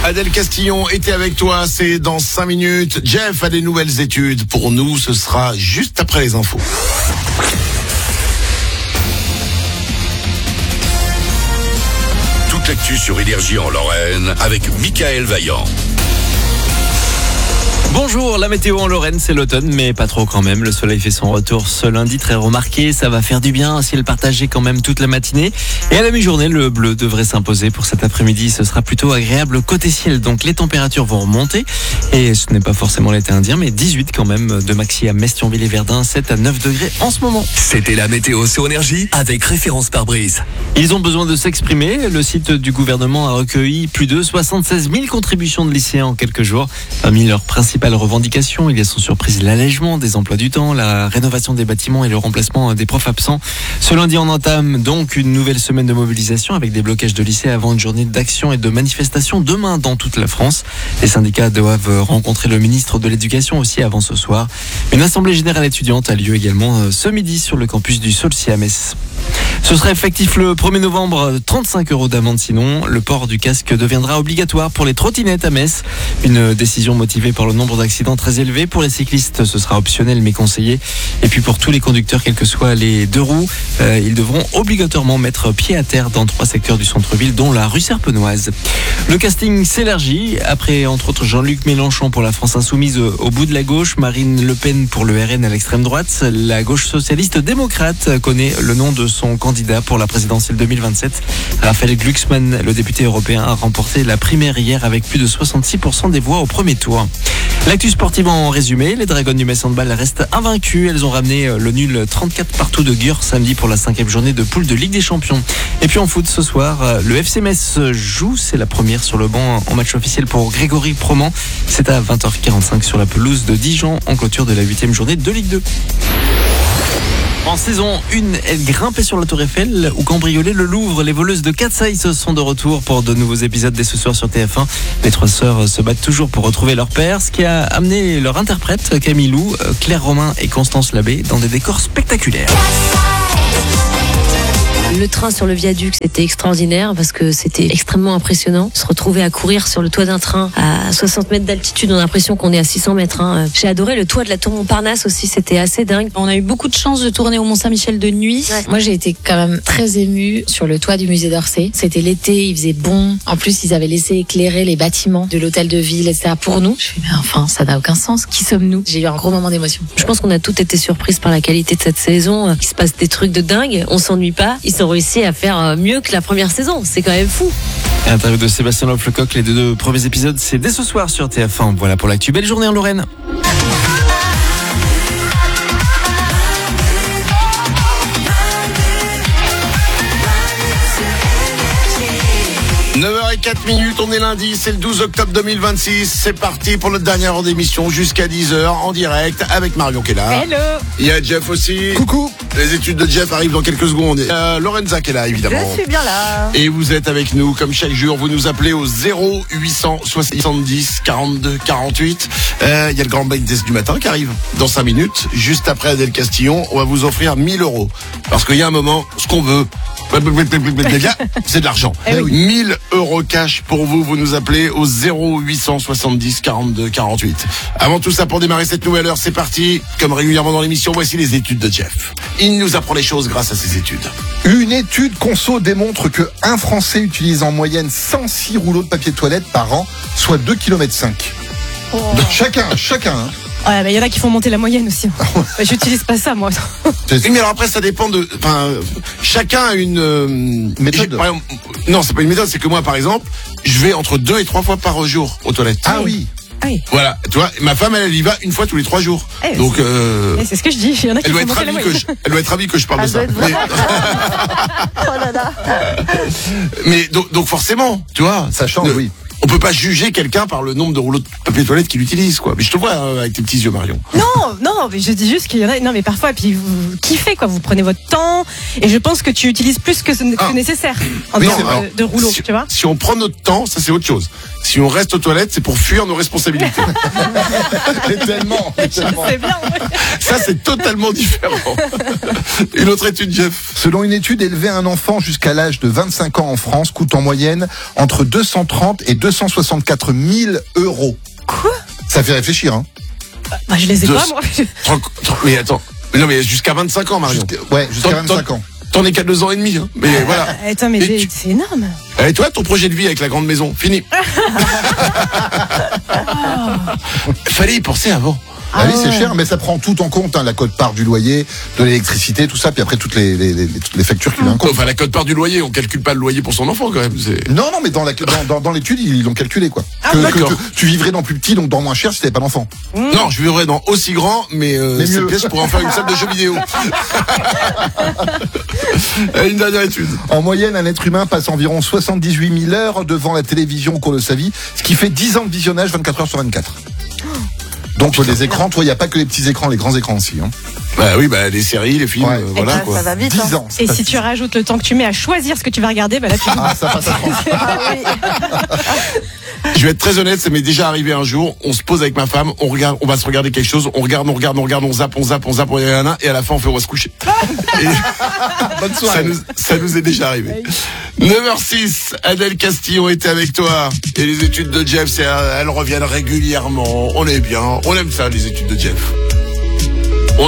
Adèle Castillon était avec toi, c'est dans 5 minutes. Jeff a des nouvelles études. Pour nous, ce sera juste après les infos. Toute l'actu sur Énergie en Lorraine avec Michael Vaillant. Bonjour, la météo en Lorraine, c'est l'automne, mais pas trop quand même. Le soleil fait son retour ce lundi, très remarqué. Ça va faire du bien, un ciel partagé quand même toute la matinée. Et à la mi-journée, le bleu devrait s'imposer pour cet après-midi. Ce sera plutôt agréable côté ciel. Donc les températures vont remonter. Et ce n'est pas forcément l'été indien, mais 18 quand même de maxi à Metz, Thionville et Verdun, 7 à 9 degrés en ce moment. C'était la météo sur Énergie avec référence pare-brise. Ils ont besoin de s'exprimer. Le site du gouvernement a recueilli plus de 76 000 contributions de lycéens en quelques jours. Parmi leurs principales revendications, il y a sans surprise l'allègement des emplois du temps, la rénovation des bâtiments et le remplacement des profs absents. Ce lundi, on entame donc une nouvelle semaine de mobilisation avec des blocages de lycées avant une journée d'action et de manifestation demain dans toute la France. Les syndicats doivent rencontrer le ministre de l'Éducation aussi avant ce soir. Une assemblée générale étudiante a lieu également ce midi sur le campus du Saulcy à Metz. Ce sera effectif le 1er novembre, 35 € d'amende sinon. Le port du casque deviendra obligatoire pour les trottinettes à Metz. Une décision motivée par le nombre d'accidents très élevé. Pour les cyclistes, ce sera optionnel mais conseillé. Et puis pour tous les conducteurs, quels que soient les deux roues, ils devront obligatoirement mettre pied à terre dans 3 secteurs du centre-ville, dont la rue Serpenoise. Le casting s'élargit. Après, entre autres, Jean-Luc Mélenchon pour la France Insoumise au bout de la gauche, Marine Le Pen pour le RN à l'extrême droite. La gauche socialiste démocrate connaît le nom de son candidat pour la présidentielle 2027. Raphaël Glucksmann, le député européen, a remporté la primaire hier avec plus de 66% des voix au premier tour. L'actu sportive en résumé, les Dragons du Metz Handball restent invaincus. Elles ont ramené le nul 34 partout de Gurs samedi pour la 5e journée de poule de Ligue des Champions. Et puis en foot ce soir, le FC Metz joue, c'est la première sur le banc en match officiel pour Grégory Proman. C'est à 20h45 sur la pelouse de Dijon en clôture de la 8e journée de Ligue 2. En saison 1, elle grimpait sur la Tour Eiffel ou cambriolait le Louvre. Les voleuses de Katsai sont de retour pour de nouveaux épisodes dès ce soir sur TF1. Les 3 sœurs se battent toujours pour retrouver leur père, ce qui a amené leur interprète Camille Lou, Claire Romain et Constance Labbé dans des décors spectaculaires. Le train sur le viaduc, c'était extraordinaire parce que c'était extrêmement impressionnant. Se retrouver à courir sur le toit d'un train à 60 mètres d'altitude, on a l'impression qu'on est à 600 mètres. J'ai adoré le toit de la tour Montparnasse aussi, c'était assez dingue. On a eu beaucoup de chance de tourner au Mont-Saint-Michel de nuit. Ouais. Moi, j'ai été quand même très émue sur le toit du musée d'Orsay. C'était l'été, il faisait bon. En plus, ils avaient laissé éclairer les bâtiments de l'hôtel de ville, etc. pour nous. Je me suis dit, mais enfin, ça n'a aucun sens. Qui sommes-nous? J'ai eu un gros moment d'émotion. Je pense qu'on a toutes été surprises par la qualité de cette saison. Il se passe des trucs de dingue, on s'ennuie pas. Ils ont réussi à faire mieux que la première saison, c'est quand même fou. Interview de Sébastien Loff-Lecoq, les deux premiers épisodes, c'est dès ce soir sur TF1. Voilà pour l'actu. Belle journée en Lorraine. – 9h04, on est lundi, c'est le 12 octobre 2026. C'est parti pour notre dernière heure d'émission jusqu'à 10h en direct avec Marion qui est là. Hello. Il y a Jeff aussi. Coucou. Les études de Jeff arrivent dans quelques secondes. Lorenza qui est là évidemment. Je suis bien là. Et vous êtes avec nous comme chaque jour. Vous nous appelez au 0870 42 48. Il y a le grand blind test du matin qui arrive dans 5 minutes. Juste après Adèle Castillon, on va vous offrir 1 000 €. Parce qu'il y a un moment, ce qu'on veut, c'est de l'argent. 1 000 € cash pour vous. Vous nous appelez au 0870 42 48. Avant tout ça, pour démarrer cette nouvelle heure, c'est parti. Comme régulièrement dans l'émission, voici les études de Jeff. Il nous apprend les choses grâce à ses études. Une étude conso démontre que un Français utilise en moyenne 106 rouleaux de papier toilette par an, soit 2,5 km. Oh. Chacun. Hein. Ouais, mais il y en a qui font monter la moyenne aussi. J'utilise pas ça, moi. Oui, mais alors après, ça dépend de. Enfin, chacun a une méthode. Par exemple, non, c'est pas une méthode. C'est que moi, par exemple, je vais entre 2 et 3 fois par jour aux toilettes. Ah oui. Oui. Voilà, tu vois, ma femme, elle y va 1 fois tous les 3 jours. Donc, c'est ce que je dis. Il y en a qui elle font doit être monter la ravie moyenne. elle doit être ravie que je parle de ça. Oh là là. Mais donc forcément, tu vois, Ça change, oui. On peut pas juger quelqu'un par le nombre de rouleaux de papier toilette qu'il utilise, quoi. Mais je te vois avec tes petits yeux, Marion. Non, mais je dis juste qu'il y en a. Non, mais parfois, puis vous kiffez, quoi. Vous prenez votre temps, et je pense que tu utilises plus que nécessaire en Oui, termes de rouleaux, tu vois. Si on prend notre temps, ça c'est autre chose. Si on reste aux toilettes, c'est pour fuir nos responsabilités. tellement. C'est bien. Ça, c'est totalement différent. Une autre étude, Jeff. Selon une étude, élever un enfant jusqu'à l'âge de 25 ans en France coûte en moyenne entre 230 et 264 000 euros. Quoi? Ça fait réfléchir, hein. Bah, je les ai pas, moi. Mais attends. Mais non, mais jusqu'à 25 ans, Marion. Jusqu'à 25 ans. T'en es qu'à 2 ans et demi, hein. Mais voilà. Attends, mais c'est énorme. Et toi, ton projet de vie avec la grande maison, fini. Fallait y penser avant. Ah oui, c'est cher, mais ça prend tout en compte, hein, la quote-part du loyer, de l'électricité, tout ça, puis après toutes les factures qu'il a en compte. Enfin, la quote-part du loyer, on calcule pas le loyer pour son enfant quand même. Non, mais dans l'étude, ils l'ont calculé, quoi. Que tu vivrais dans plus petit, donc dans moins cher si t'avais pas d'enfant. Non, je vivrais dans aussi grand, mais cette pièce pour en faire une salle de jeux vidéo. Une dernière étude. En moyenne, un être humain passe environ 78 000 heures devant la télévision au cours de sa vie, ce qui fait 10 ans de visionnage 24 heures sur 24. Donc les écrans, toi, il n'y a pas que les petits écrans, les grands écrans aussi. Hein. Bah oui, les séries, les films, voilà quoi. Ça va vite. 10 ans. Et si tu rajoutes le temps que tu mets à choisir ce que tu vas regarder, bah là tu. Ah, ça passe à 30. Je vais être très honnête, ça m'est déjà arrivé un jour. On se pose avec ma femme, on va se regarder quelque chose, on regarde, on zappe, et à la fin on fait on va se coucher. Bonne soirée. Ça nous est déjà arrivé. 9h06, Adèle Castillon était avec toi. Et les études de Jeff, elles reviennent régulièrement. On est bien, on aime ça les études de Jeff.